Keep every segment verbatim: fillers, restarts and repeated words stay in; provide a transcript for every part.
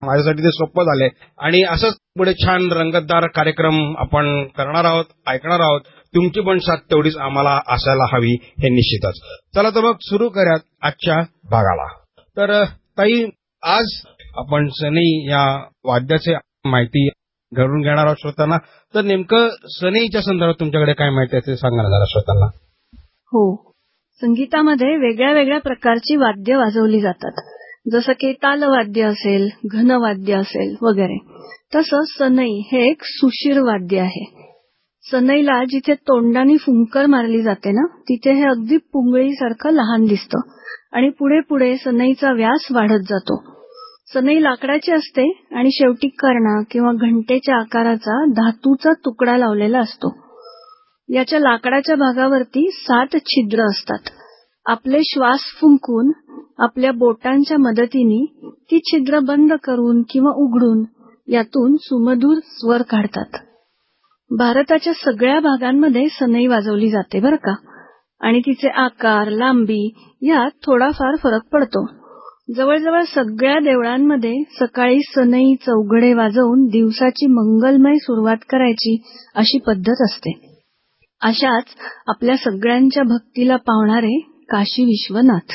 माझ्यासाठी ते सोपं झालंय आणि असंच पुढे छान रंगतदार कार्यक्रम आपण करणार आहोत, ऐकणार आहोत. तुमची पण साथ तेवढीच आम्हाला असायला हवी हे निश्चितच. चला तर मग सुरू करूयात आजच्या भागाला. तर ताई, आज आपण सनई या वाद्याची माहिती घडून घेणार आहोत श्रोत्यांना. तर नेमकं सनईच्या संदर्भात तुमच्याकडे काय माहिती आहे ते सांगा ना जरा श्रोत्यांना. हो, संगीतामध्ये वेगळ्या वेगळ्या प्रकारची वाद्य वाजवली जातात. जसं की तालवाद्य असेल, घनवाद्य असेल वगैरे. तसं सनई हे एक सुशीर वाद्य आहे. सनईला जिथे तोंडाने फुंकर मारली जाते ना, तिथे हे अगदी पुंगळीसारखं लहान दिसतं आणि पुढे पुढे सनईचा व्यास वाढत जातो. सनई लाकडाची असते आणि शेवटी कर्णा किंवा घंटेच्या आकाराचा धातूचा तुकडा लावलेला असतो. याच्या लाकडाच्या भागावरती सात छिद्र असतात. आपले श्वास फुंकून आपल्या बोटांच्या मदतीने ती छिद्र बंद करून किंवा उघडून यातून सुमधुर स्वर काढतात. भारताच्या सगळ्या भागांमध्ये सनई वाजवली जाते बरं का. आणि तिचे आकार, लांबी यात थोडाफार फरक पडतो. जवळजवळ सगळ्या देवळांमध्ये सकाळी सनई चौघडे वाजवून दिवसाची मंगलमय सुरुवात करायची अशी पद्धत असते. अशाच आपल्या सगळ्यांच्या भक्तीला पावणारे काशी विश्वनाथ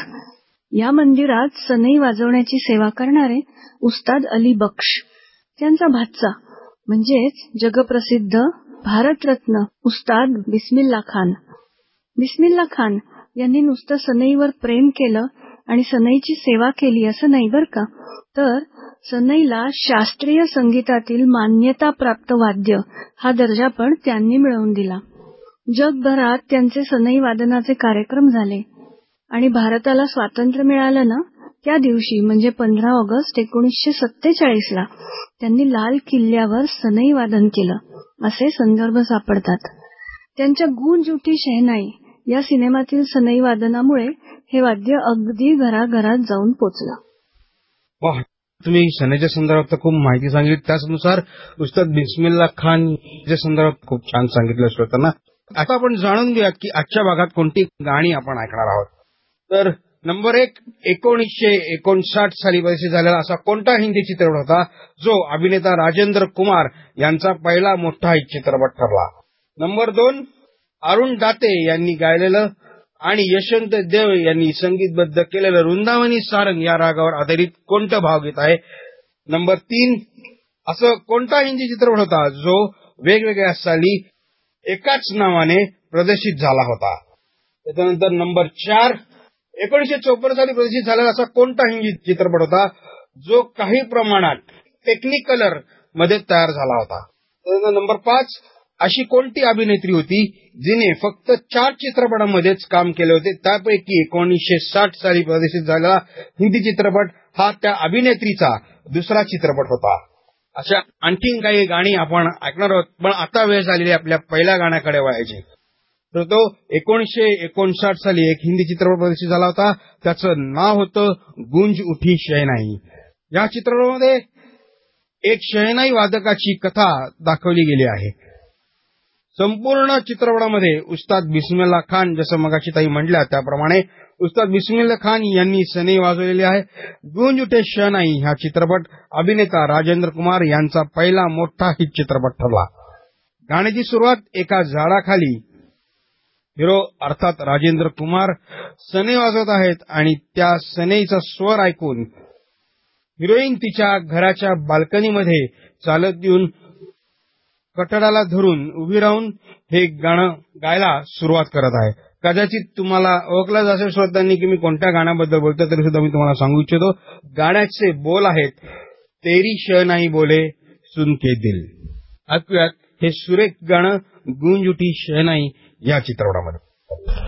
या मंदिरात सनई वाजवण्याची सेवा करणारे उस्ताद अली बक्ष, त्यांचा भाचा म्हणजेच जगप्रसिद्ध भारतरत्न उस्ताद बिस्मिल्ला खान. बिस्मिल्ला खान यांनी नुसतं सनईवर प्रेम केलं आणि सनईची सेवा केली असं नाही बरं का, तर सनईला शास्त्रीय संगीतातील मान्यताप्राप्त वाद्य हा दर्जा पण त्यांनी मिळवून दिला. जगभरात त्यांचे सनई वादनाचे कार्यक्रम झाले आणि भारताला स्वातंत्र्य मिळालं ना, त्या दिवशी म्हणजे पंधरा ऑगस्ट एकोणीसशे सत्तेचाळीस ला त्यांनी लाल किल्ल्यावर सनई वादन केलं असे संदर्भ सापडतात. त्यांच्या गूंज उठी शहनाई या सिनेमातील सनई वादनामुळे हे वाद्य अगदी घराघरात जाऊन पोचलं. वाह, तुम्ही सनईच्या संदर्भात खूप माहिती सांगितली. त्याचनुसार उस्ताद बिस्मिल्ला खान या संदर्भात खूप छान सांगितलं श्रोत्यांना. आता आपण जाणून घेऊयात की आजच्या भागात कोणती गाणी आपण ऐकणार आहोत. तर नंबर एक, एकोणीसशे एकोणसाठ साली प्रदर्शित झालेला असा कोणता हिंदी चित्रपट होता जो अभिनेता राजेंद्र कुमार यांचा पहिला मोठा चित्रपट ठरला. नंबर दोन, अरुण दाते यांनी गायलेलं आणि यशवंत देव यांनी संगीतबद्ध केलेलं वृंदावनी सारंग या रागावर आधारित कोणतं भावगीत आहे. नंबर तीन, असं कोणता हिंदी चित्रपट होता जो वेगवेगळ्या साली एकाच नावाने प्रदर्शित झाला होता. त्याच्यानंतर नंबर चार, एकोणीसशे चौपन्न साली प्रदर्शित झालेला असा कोणता हिंदी चित्रपट होता जो काही प्रमाणात टेक्निकलर मध्ये तयार झाला होता. त्यानंतर नंबर पाच, अशी कोणती अभिनेत्री होती जिने फक्त चार चित्रपटांमध्येच काम केले होते. त्यापैकी एकोणीसशे साठ साली प्रदर्शित झालेला हिंदी चित्रपट हा त्या अभिनेत्रीचा दुसरा चित्रपट होता. अशा आणखीन काही गाणी आपण ऐकणार आहोत, पण आता वेळ झालेली आपल्या पहिल्या गाण्याकडे वळायची. तर तो एकोणीसशे एकोणसाठ साली एक हिंदी चित्रपट प्रदर्शित झाला होता. त्याचं नाव होतं गुंज उठी शहनाई. या चित्रपटामध्ये एक शहनाई वादकाची कथा दाखवली गेली आहे. संपूर्ण चित्रपटामध्ये उस्ताद बिस्मिल्ला खान, जसं मगाशी ताई म्हटल्या त्याप्रमाणे उस्ताद बिस्मिल्ला खान यांनी सनई वाजवलेली आहे. गुंज उठे शहनाई हा चित्रपट अभिनेता राजेंद्र कुमार यांचा पहिला मोठा हिट चित्रपट ठरला. गाण्याची सुरुवात एका झाडाखाली हिरो अर्थात राजेंद्र कुमार सनई वाजवत आहेत आणि त्या सनईचा स्वर ऐकून हिरोईन तिच्या घराच्या बाल्कनीमध्ये चालत येऊन कठडाला धरून उभी राहून हे गाणं गायला सुरुवात करत आहे. कदाचित तुम्हाला ओळखलं असेल श्रोत्यांनी की मी कोणत्या गाण्याबद्दल बोलतो, तरी सुद्धा मी तुम्हाला सांगू इच्छितो. गाण्याचे बोल आहेत, तेरी शहनाई बोले सुन के दिल. ऐकूयात हे सुरेख गाणं गुंज उठी शहनाई या चित्रपटामध्ये.